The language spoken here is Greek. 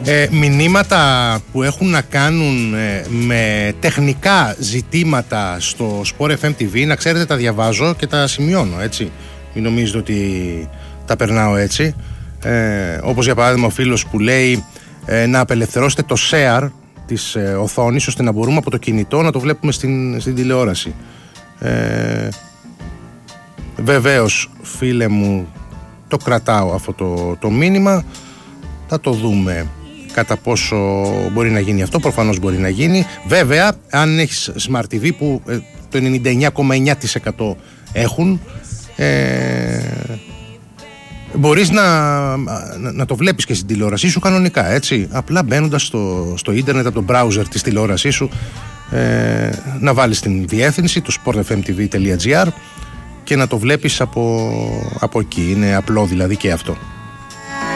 Μηνύματα που έχουν να κάνουν με τεχνικά ζητήματα στο Sport FM TV, να ξέρετε, τα διαβάζω και τα σημειώνω, έτσι. Μην νομίζετε ότι τα περνάω έτσι. Όπως για παράδειγμα ο φίλος που λέει να απελευθερώσετε το share της οθόνης ώστε να μπορούμε από το κινητό να το βλέπουμε στην τηλεόραση. Βεβαίως, φίλε μου, το κρατάω αυτό το μήνυμα. Θα το δούμε κατά πόσο μπορεί να γίνει αυτό. Προφανώς μπορεί να γίνει. Βέβαια, αν έχεις Smart TV που το 99,9% έχουν, μπορείς να το βλέπεις και στην τηλεόρασή σου κανονικά, έτσι. Απλά μπαίνοντας στο ίντερνετ από το browser της τηλεόρασής σου, να βάλεις την διεύθυνση του sportfmtv.gr και να το βλέπεις από εκεί. Είναι απλό δηλαδή και αυτό.